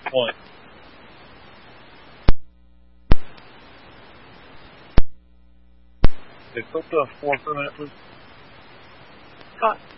Point. Okay, put the 4 for a minute, please. Cut.